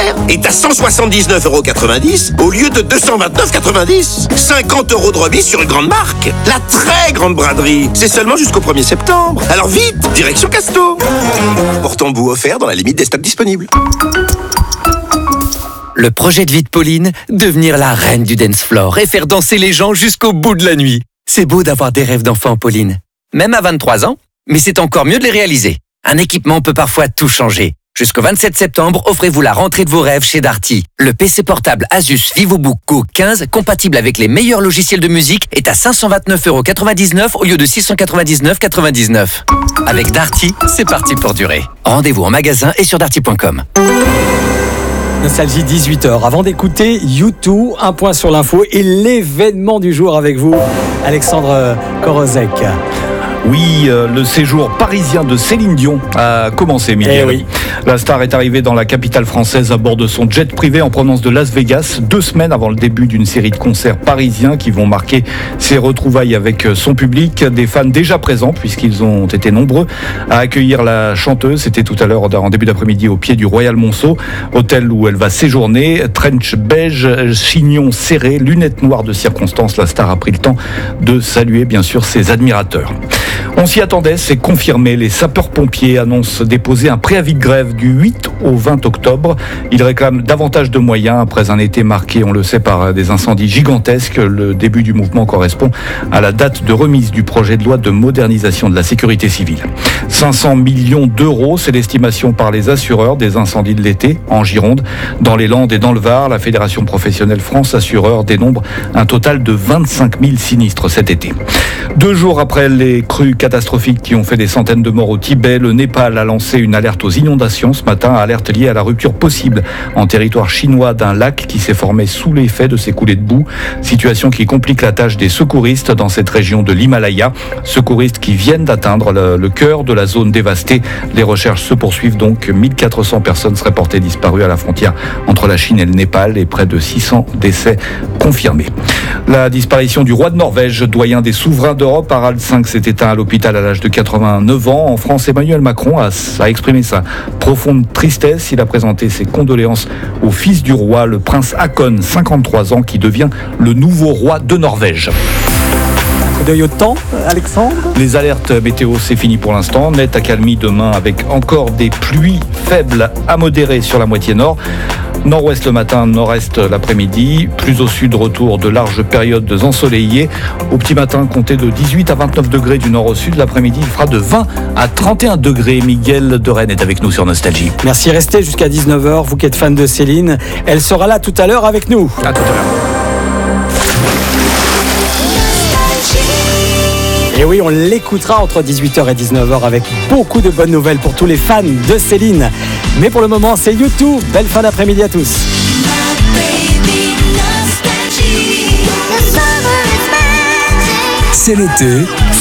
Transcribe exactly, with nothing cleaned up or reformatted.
cher est à cent soixante-dix-neuf euros quatre-vingt-dix au lieu de deux cent vingt-neuf euros quatre-vingt-dix. cinquante euros de remise sur une grande marque. La très grande braderie. C'est seulement jusqu'au premier septembre. Alors vite, direction Casto. Porte-embout offert dans la limite des stocks disponibles. Le projet de vie de Pauline, devenir la reine du dance floor et faire danser les gens jusqu'au bout de la nuit. C'est beau d'avoir des rêves d'enfant, Pauline. Même à vingt-trois ans, mais c'est encore mieux de les réaliser. Un équipement peut parfois tout changer. Jusqu'au vingt-sept septembre, offrez-vous la rentrée de vos rêves chez Darty. Le P C portable Asus VivoBook Go quinze, compatible avec les meilleurs logiciels de musique, est à cinq cent vingt-neuf euros quatre-vingt-dix-neuf au lieu de six cent quatre-vingt-dix-neuf euros quatre-vingt-dix-neuf. Avec Darty, c'est parti pour durer. Rendez-vous en magasin et sur darty point com. Nostalgie dix-huit heures. Avant d'écouter U deux, un point sur l'info et l'événement du jour avec vous, Alexandre Korozek. Oui, euh, le séjour parisien de Céline Dion a commencé, Miguel. Eh oui. La star est arrivée dans la capitale française à bord de son jet privé en provenance de Las Vegas, deux semaines avant le début d'une série de concerts parisiens qui vont marquer ses retrouvailles avec son public. Des fans déjà présents, puisqu'ils ont été nombreux à accueillir la chanteuse. C'était tout à l'heure, en début d'après-midi, au pied du Royal Monceau, hôtel où elle va séjourner. Trench beige, chignon serré, lunettes noires de circonstance. La star a pris le temps de saluer, bien sûr, ses admirateurs. On s'y attendait, c'est confirmé. Les sapeurs-pompiers annoncent déposer un préavis de grève du huit au vingt octobre. Ils réclament davantage de moyens après un été marqué, on le sait, par des incendies gigantesques. Le début du mouvement correspond à la date de remise du projet de loi de modernisation de la sécurité civile. cinq cents millions d'euros, c'est l'estimation par les assureurs des incendies de l'été en Gironde. Dans les Landes et dans le Var, la Fédération professionnelle France Assureurs dénombre un total de vingt-cinq mille sinistres cet été. Deux jours après les crues catastrophiques qui ont fait des centaines de morts au Tibet, le Népal a lancé une alerte aux inondations ce matin, alerte liée à la rupture possible en territoire chinois d'un lac qui s'est formé sous l'effet de ces coulées de boue. Situation qui complique la tâche des secouristes dans cette région de l'Himalaya. Secouristes qui viennent d'atteindre le, le cœur de la zone dévastée. Les recherches se poursuivent donc. mille quatre cents personnes seraient portées disparues à la frontière entre la Chine et le Népal et près de six cents décès confirmés. La disparition du roi de Norvège, doyen des souverains d'Europe, Harald cinq, s'est éteint à l'hôpital à l'âge de quatre-vingt-neuf ans. En France, Emmanuel Macron a, a exprimé sa profonde tristesse. Il a présenté ses condoléances au fils du roi, le prince Haakon, cinquante-trois ans, qui devient le nouveau roi de Norvège. Un coup d'œil au temps, Alexandre. Les alertes météo, c'est fini pour l'instant. Nette accalmie demain avec encore des pluies faibles à modérées sur la moitié nord. Nord-ouest le matin, nord-est l'après-midi. Plus au sud, retour de larges périodes ensoleillées. Au petit matin, comptez de dix-huit à vingt-neuf degrés du nord au sud. L'après-midi, il fera de vingt à trente et un degrés. Miguel de Rennes est avec nous sur Nostalgie. Merci, restez jusqu'à dix-neuf heures. Vous qui êtes fan de Céline, elle sera là tout à l'heure avec nous. À tout à l'heure. Et oui, on l'écoutera entre dix-huit heures et dix-neuf heures avec beaucoup de bonnes nouvelles pour tous les fans de Céline. Mais pour le moment, c'est U deux. Belle fin d'après-midi à tous. C'est l'été,